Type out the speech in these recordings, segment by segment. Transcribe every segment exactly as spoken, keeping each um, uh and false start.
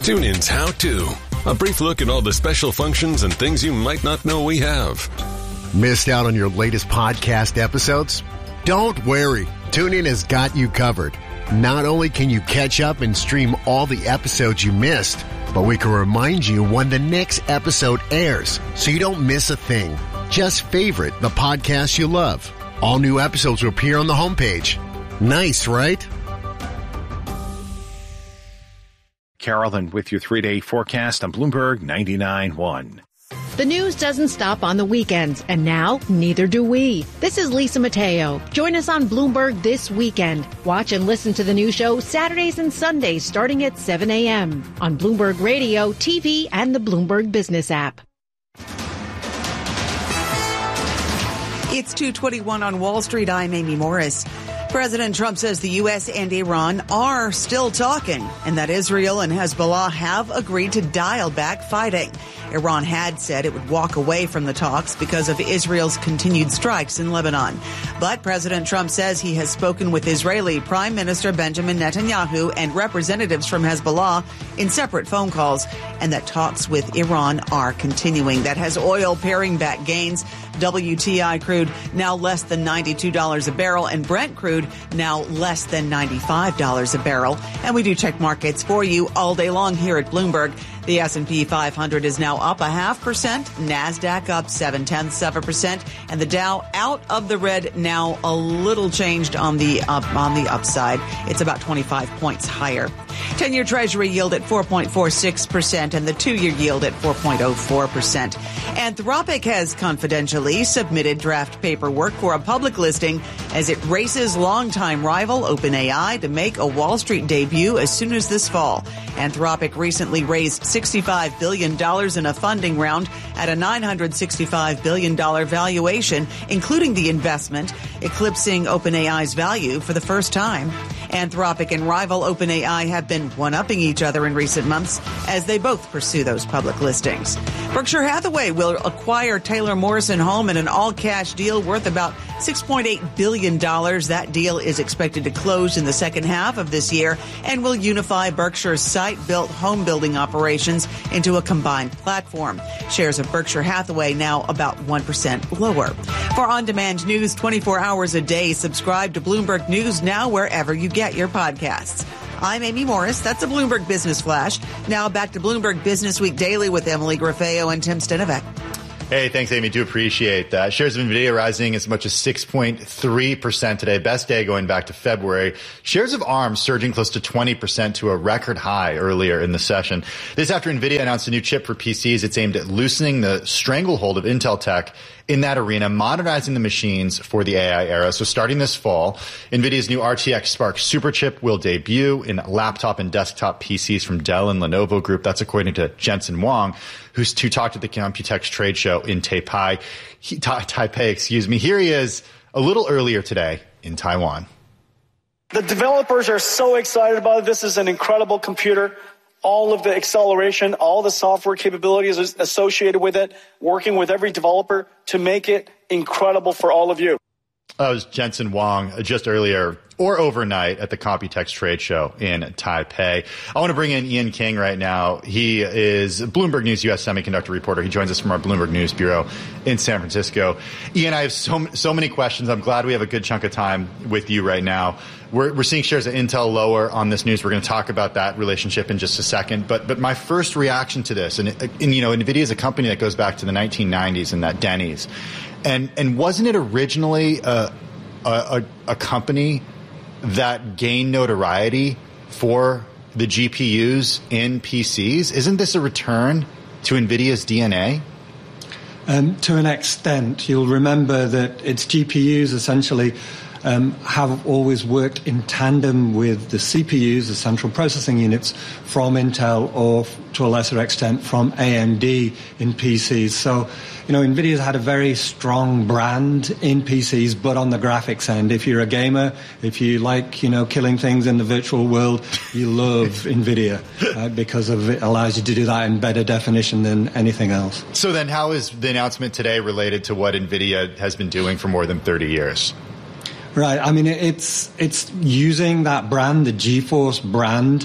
TuneIn's How To. A brief look at all the special functions and things you might not know we have. Missed out on your latest podcast episodes? Don't worry. TuneIn has got you covered. Not only can you catch up and stream all the episodes you missed, but we can remind you when the next episode airs so you don't miss a thing. Just favorite the podcast you love. All new episodes will appear on the homepage. Nice, right? Carolyn with your three-day forecast on Bloomberg ninety-nine point one. The news doesn't stop on the weekends, and now neither do we. This is Lisa Mateo. Join us on Bloomberg this weekend. Watch and listen to the new show Saturdays and Sundays starting at seven a.m. on Bloomberg Radio, T V, and the Bloomberg Business app. It's two twenty-one on Wall Street. I'm Amy Morris. President Trump says the U S and Iran are still talking and that Israel and Hezbollah have agreed to dial back fighting. Iran had said it would walk away from the talks because of Israel's continued strikes in Lebanon. But President Trump says he has spoken with Israeli Prime Minister Benjamin Netanyahu and representatives from Hezbollah in separate phone calls, and that talks with Iran are continuing. That has oil paring back gains. W T I crude now less than ninety-two dollars a barrel, and Brent crude now less than ninety-five dollars a barrel. And we do check markets for you all day long here at Bloomberg. The S and P five hundred is now up a half percent, NASDAQ up seven tenths of a percent, and the Dow out of the red, now a little changed on the up, on the upside. It's about twenty-five points higher. ten-year Treasury yield at four point four six percent and the two-year yield at four point oh four percent. Anthropic has confidentially submitted draft paperwork for a public listing as it races longtime rival OpenAI to make a Wall Street debut as soon as this fall. Anthropic recently raised sixty-five billion dollars in a funding round at a nine hundred sixty-five billion dollars valuation, including the investment, eclipsing OpenAI's value for the first time. Anthropic and rival OpenAI have been one-upping each other in recent months as they both pursue those public listings. Berkshire Hathaway will acquire Taylor Morrison Home in an all-cash deal worth about six point eight billion dollars. That deal is expected to close in the second half of this year and will unify Berkshire's site-built home building operations into a combined platform. Shares of Berkshire Hathaway now about one percent lower. For on-demand news twenty-four hours a day, subscribe to Bloomberg News now wherever you get your podcasts. I'm Amy Morris. That's a Bloomberg Business Flash. Now back to Bloomberg Business Week Daily with Emily Grafeo and Tim Stenovec. Hey, thanks, Amy. Do appreciate that. Shares of NVIDIA rising as much as six point three percent today. Best day going back to February. Shares of ARM surging close to twenty percent to a record high earlier in the session. This after NVIDIA announced a new chip for P Cs. It's aimed at loosening the stranglehold of Intel tech in that arena, modernizing the machines for the A I era. So starting this fall, NVIDIA's new R T X Spark Superchip will debut in laptop and desktop P Cs from Dell and Lenovo Group. That's according to Jensen Huang, who's who talked at the Computex trade show in Taipei. He, ta, Taipei, excuse me. Here he is a little earlier today in Taiwan. The developers are so excited about it. This is an incredible computer. All of the acceleration, all the software capabilities associated with it, working with every developer to make it incredible for all of you. That was Jensen Huang just earlier or overnight at the Computex trade show in Taipei. I want to bring in Ian King right now. He is Bloomberg News U S semiconductor reporter. He joins us from our Bloomberg News Bureau in San Francisco. Ian, I have so so many questions. I'm glad we have a good chunk of time with you right now. We're, we're seeing shares of Intel lower on this news. We're going to talk about that relationship in just a second. But but my first reaction to this, and, and you know, NVIDIA is a company that goes back to the nineteen nineties and that Denny's. And and wasn't it originally a, a, a company that gained notoriety for the G P Us in P Cs? Isn't this a return to NVIDIA's D N A? Um, to an extent. You'll remember that its G P Us essentially um, have always worked in tandem with the C P Us, the central processing units, from Intel or, to a lesser extent, from A M D in P Cs. So, you know, NVIDIA's had a very strong brand in P Cs, but on the graphics end. If you're a gamer, if you like, you know, killing things in the virtual world, you love NVIDIA uh, because of it allows you to do that in better definition than anything else. So then how is the announcement today related to what NVIDIA has been doing for more than thirty years? Right. I mean, it's it's using that brand, the GeForce brand,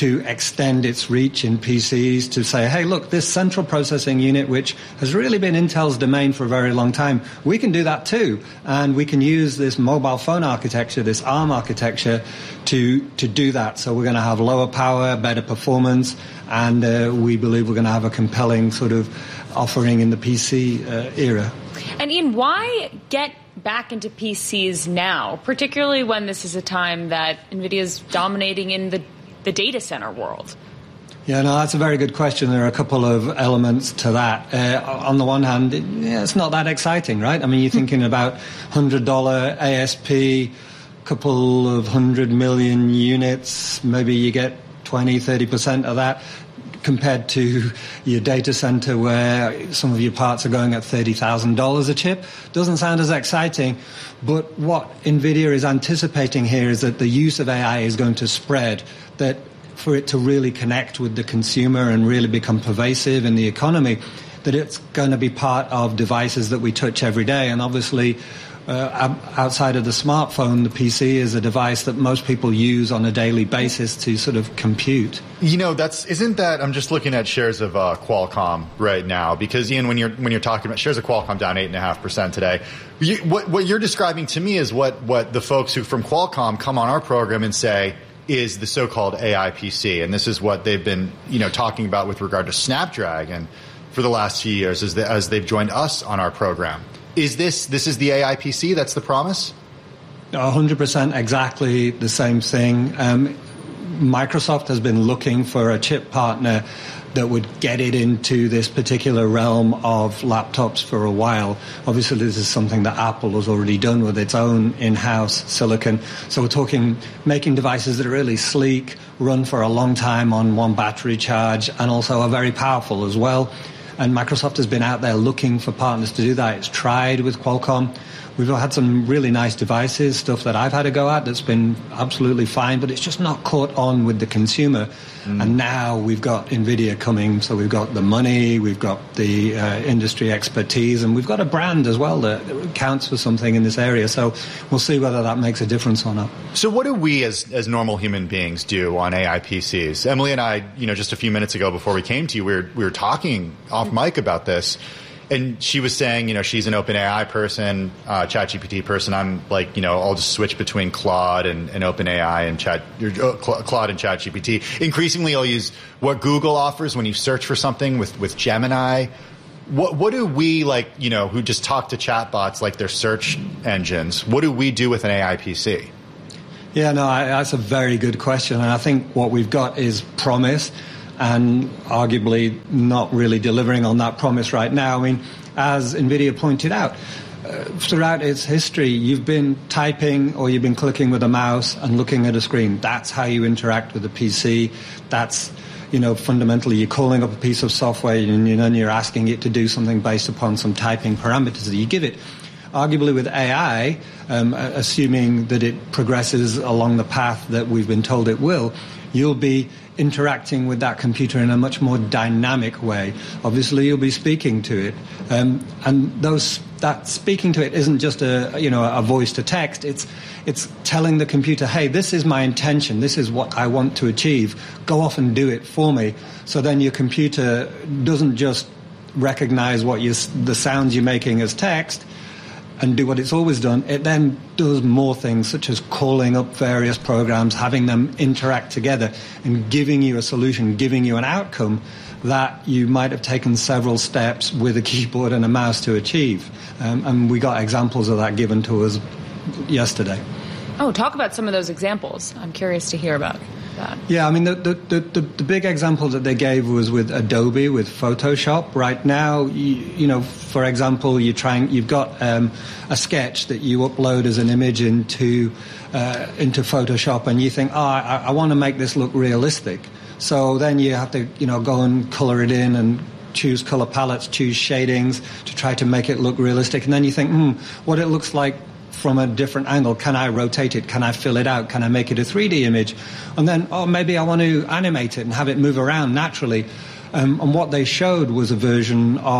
to extend its reach in P Cs, to say, hey, look, this central processing unit, which has really been Intel's domain for a very long time, we can do that too. And we can use this mobile phone architecture, this ARM architecture, to, to do that. So we're going to have lower power, better performance, and uh, we believe we're going to have a compelling sort of offering in the P C uh, era. And Ian, why get back into P Cs now, particularly when this is a time that NVIDIA is dominating in the, the data center world? Yeah, no, that's a very good question. There are a couple of elements to that. Uh, on the one hand, it, yeah, it's not that exciting, right? I mean, you're thinking about one hundred dollars A S P, couple of hundred million units, maybe you get twenty, thirty percent of that, compared to your data center where some of your parts are going at thirty thousand dollars a chip. Doesn't sound as exciting, but what NVIDIA is anticipating here is that the use of A I is going to spread, that for it to really connect with the consumer and really become pervasive in the economy, that it's going to be part of devices that we touch every day. And obviously, Uh, outside of the smartphone, the P C is a device that most people use on a daily basis to sort of compute. You know, that's isn't that? I'm just looking at shares of uh, Qualcomm right now, because Ian, when you're when you're talking about shares of Qualcomm down eight and a half percent today, you, what what you're describing to me is what what the folks who from Qualcomm come on our program and say is the so-called A I P C, and this is what they've been you know talking about with regard to Snapdragon for the last few years as, the, as they've joined us on our program. Is this this is the A I P C? That's the promise? one hundred percent exactly the same thing. Um, Microsoft has been looking for a chip partner that would get it into this particular realm of laptops for a while. Obviously, this is something that Apple has already done with its own in-house silicon. So we're talking making devices that are really sleek, run for a long time on one battery charge, and also are very powerful as well. And Microsoft has been out there looking for partners to do that. It's tried with Qualcomm. We've had some really nice devices, stuff that I've had to go at that's been absolutely fine, but it's just not caught on with the consumer. Mm. And now we've got NVIDIA coming, so we've got the money, we've got the uh, industry expertise, and we've got a brand as well that counts for something in this area. So we'll see whether that makes a difference or not. So what do we as as normal human beings do on A I P Cs? Emily and I, you know, just a few minutes ago before we came to you, we were, we were talking off mic about this. And she was saying, you know, she's an OpenAI person, uh, ChatGPT person. I'm like, you know, I'll just switch between Claude and, and OpenAI and Chat, uh, Claude and ChatGPT. Increasingly, I'll use what Google offers when you search for something with, with Gemini. What what do we, like, you know, who just talk to chatbots like they're search engines, what do we do with an A I P C? Yeah, no, I, that's a very good question. And I think what we've got is promise, and arguably not really delivering on that promise right now. I mean, as NVIDIA pointed out, uh, throughout its history, you've been typing or you've been clicking with a mouse and looking at a screen. That's how you interact with a P C. That's, you know, fundamentally you're calling up a piece of software and then you're asking it to do something based upon some typing parameters that you give it. Arguably with A I, um, assuming that it progresses along the path that we've been told it will, you'll be interacting with that computer in a much more dynamic way. Obviously, you'll be speaking to it, um, and those that speaking to it isn't just a you know a voice to text. It's it's telling the computer, hey, this is my intention. This is what I want to achieve. Go off and do it for me. So then your computer doesn't just recognize what you the sounds you're making as text and do what it's always done. It then does more things, such as calling up various programs, having them interact together, and giving you a solution, giving you an outcome that you might have taken several steps with a keyboard and a mouse to achieve. Um, and we got examples of that given to us yesterday. Oh, talk about some of those examples. I'm curious to hear about that. Yeah, I mean, the, the, the, the big example that they gave was with Adobe, with Photoshop. Right now, you, you know, for example, you're trying, you've got um, a sketch that you upload as an image into uh, into Photoshop, and you think, oh, I, I want to make this look realistic. So then you have to, you know, go and color it in and choose color palettes, choose shadings to try to make it look realistic. And then you think, hmm, what it looks like from a different angle. Can I rotate it? Can I fill it out? Can I make it a three D image? And then, oh, maybe I want to animate it and have it move around naturally. Um, and what they showed was a version of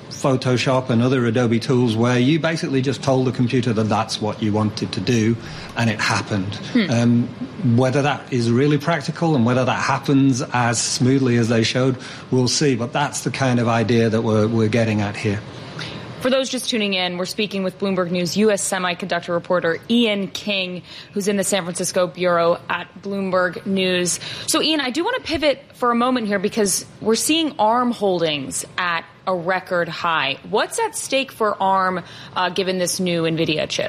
Photoshop and other Adobe tools where you basically just told the computer that that's what you wanted to do, and it happened. Hmm. Um, whether that is really practical and whether that happens as smoothly as they showed, we'll see. But that's the kind of idea that we're, we're getting at here. For those just tuning in, we're speaking with Bloomberg News U S semiconductor reporter Ian King, who's in the San Francisco bureau at Bloomberg News. So, Ian, I do want to pivot for a moment here because we're seeing ARM holdings at a record high. What's at stake for ARM uh, given this new NVIDIA chip?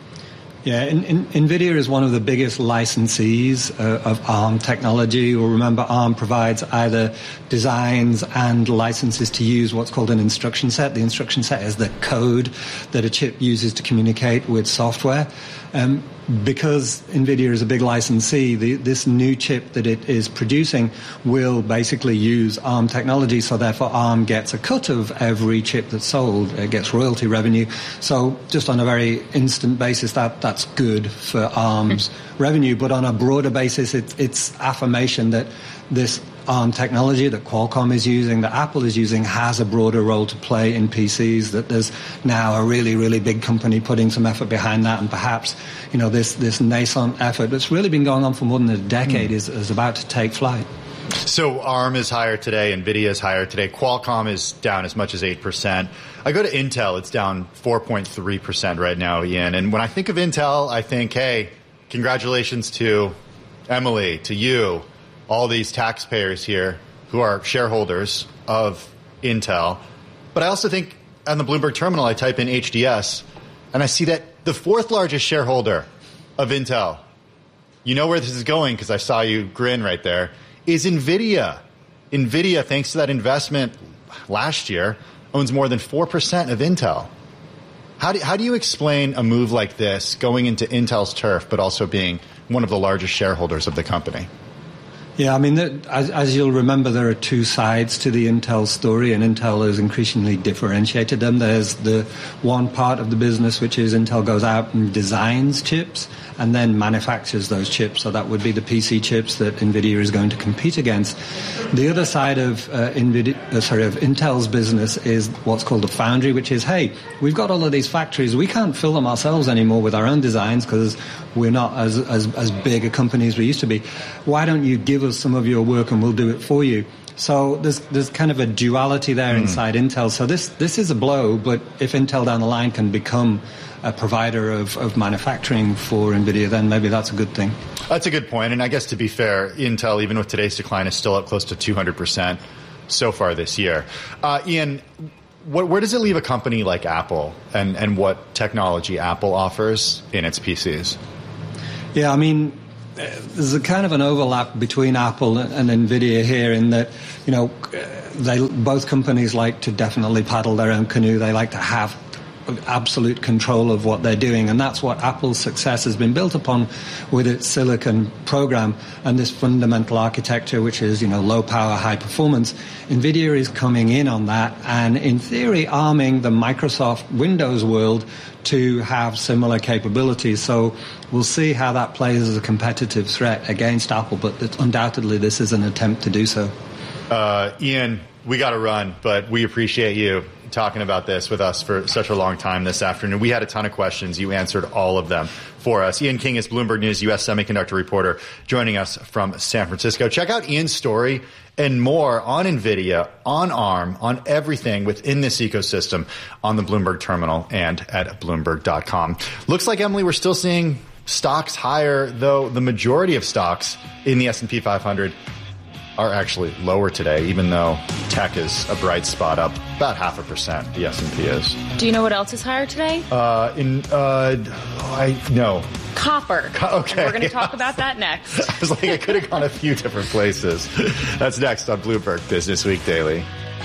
Yeah, in, in, NVIDIA is one of the biggest licensees uh, of ARM technology. You'll remember ARM provides either designs and licenses to use what's called an instruction set. The instruction set is the code that a chip uses to communicate with software. Um, because NVIDIA is a big licensee, the, this new chip that it is producing will basically use ARM technology, so therefore ARM gets a cut of every chip that's sold. It gets royalty revenue. So just on a very instant basis, that, that's good for ARM's revenue. But on a broader basis, it, it's affirmation that this ARM technology that Qualcomm is using, that Apple is using, has a broader role to play in P Cs, that there's now a really, really big company putting some effort behind that, and perhaps, you know, this, this nascent effort that's really been going on for more than a decade mm. is, is about to take flight. So ARM is higher today, NVIDIA is higher today, Qualcomm is down as much as eight percent. I go to Intel, it's down four point three percent right now, Ian. And when I think of Intel, I think, hey, congratulations to Emily, to you, all these taxpayers here who are shareholders of Intel. But I also think on the Bloomberg terminal, I type in H D S, and I see that the fourth largest shareholder of Intel, you know where this is going because I saw you grin right there, is NVIDIA. NVIDIA, thanks to that investment last year, owns more than four percent of Intel. How do, how do you explain a move like this going into Intel's turf, but also being one of the largest shareholders of the company? Yeah, I mean, as, as you'll remember, there are two sides to the Intel story, and Intel has increasingly differentiated them. There's the one part of the business, which is Intel goes out and designs chips and then manufactures those chips. So that would be the P C chips that NVIDIA is going to compete against. The other side of uh, NVIDIA, uh, sorry, of Intel's business is what's called a foundry, which is, hey, we've got all of these factories. We can't fill them ourselves anymore with our own designs because we're not as, as, as big a company as we used to be. Why don't you give us some of your work and we'll do it for you? So there's there's kind of a duality there mm. inside Intel. So this this is a blow, but if Intel down the line can become a provider of, of manufacturing for NVIDIA, then maybe that's a good thing. That's a good point. And I guess to be fair, Intel, even with today's decline, is still up close to two hundred percent so far this year. Uh, Ian, what, where does it leave a company like Apple and, and what technology Apple offers in its P Cs? Yeah, I mean, there's a kind of an overlap between Apple and NVIDIA here in that, you know, they both companies like to definitely paddle their own canoe. They like to have absolute control of what they're doing, and that's what Apple's success has been built upon with its silicon program and this fundamental architecture, which is, you know, low power, high performance. NVIDIA is coming in on that and, in theory, arming the Microsoft Windows world to have similar capabilities. So we'll see how that plays as a competitive threat against Apple, but undoubtedly this is an attempt to do so. Uh, Ian, we got to run, but we appreciate you talking about this with us for such a long time this afternoon. We had a ton of questions. You answered all of them for us. Ian King is Bloomberg News U S semiconductor reporter joining us from San Francisco. Check out Ian's story and more on NVIDIA, on ARM, on everything within this ecosystem on the Bloomberg terminal and at Bloomberg dot com. Looks like, Emily, we're still seeing stocks higher, though the majority of stocks in the S and P five hundred are actually lower today, even though tech is a bright spot, up about half a percent, the S and P is. Do you know what else is higher today? Uh, in, uh, I, no. Copper. Co- okay. And we're going to talk about that next. I was like, I could have gone a few different places. That's next on Bloomberg Business Week Daily.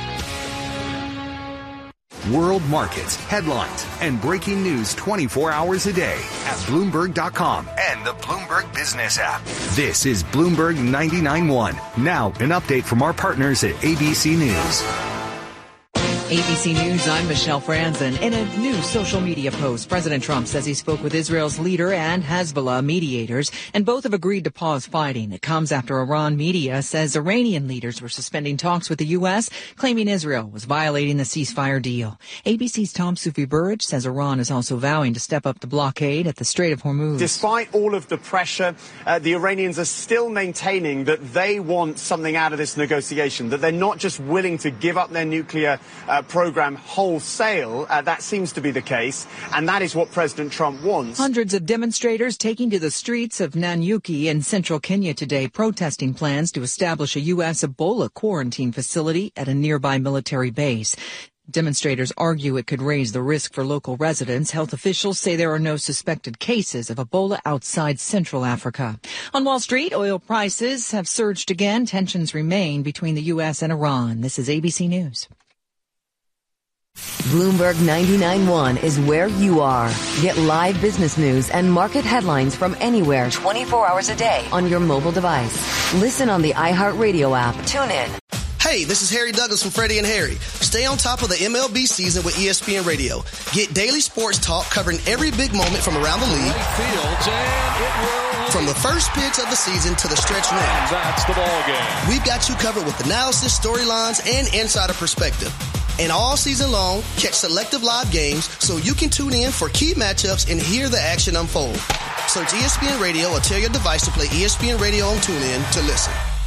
World markets, headlines, and breaking news twenty-four hours a day at Bloomberg dot com and the Bloomberg Business app. This is Bloomberg ninety-nine point one. Now, an update from our partners at A B C News. A B C News, I'm Michelle Franzen. In a new social media post, President Trump says he spoke with Israel's leader and Hezbollah mediators, and both have agreed to pause fighting. It comes after Iran media says Iranian leaders were suspending talks with the U S, claiming Israel was violating the ceasefire deal. A B C's Tom Sufi-Burrage says Iran is also vowing to step up the blockade at the Strait of Hormuz. Despite all of the pressure, uh, the Iranians are still maintaining that they want something out of this negotiation, that they're not just willing to give up their nuclear uh, program wholesale. Uh, that seems to be the case, and that is what President Trump wants. Hundreds of demonstrators taking to the streets of Nanyuki in central Kenya today, protesting plans to establish a U S Ebola quarantine facility at a nearby military base. Demonstrators argue it could raise the risk for local residents. Health officials say there are no suspected cases of Ebola outside Central Africa. On Wall Street, oil prices have surged again. Tensions remain between the U S and Iran. This is A B C News. Bloomberg ninety-nine point one is where you are. Get live business news and market headlines from anywhere twenty-four hours a day on your mobile device. Listen on the iHeartRadio app. Tune in. Hey, this is Harry Douglas from Freddie and Harry. Stay on top of the M L B season with E S P N Radio. Get daily sports talk covering every big moment from around the league. From the first pitch of the season to the stretch run. That's the ball game. We've got you covered with analysis, storylines, and insider perspective. And all season long, catch selective live games so you can tune in for key matchups and hear the action unfold. Search E S P N Radio or tell your device to play E S P N Radio on TuneIn to listen.